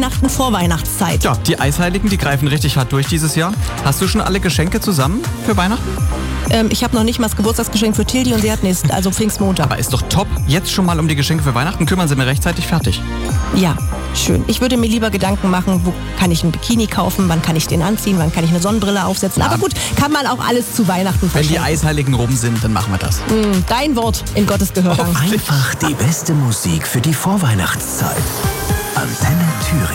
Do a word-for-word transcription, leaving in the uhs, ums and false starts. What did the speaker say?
Weihnachten, Vorweihnachtszeit. Ja, die Eisheiligen, die greifen richtig hart durch dieses Jahr. Hast du schon alle Geschenke zusammen für Weihnachten? Ähm, ich habe noch nicht mal das Geburtstagsgeschenk für Tildi und sie hat nächsten, also Pfingstmontag. Aber ist doch top. Jetzt schon mal um die Geschenke für Weihnachten kümmern, sind wir rechtzeitig fertig. Ja, schön. Ich würde mir lieber Gedanken machen, wo kann ich ein Bikini kaufen, wann kann ich den anziehen, wann kann ich eine Sonnenbrille aufsetzen. Ja. Aber gut, kann man auch alles zu Weihnachten Wenn verschenken. die Eisheiligen rum sind, dann machen wir das. Mm, dein Wort in Gottes Gehörgang. Einfach die beste Musik für die Vorweihnachtszeit. Antenne Thüringen.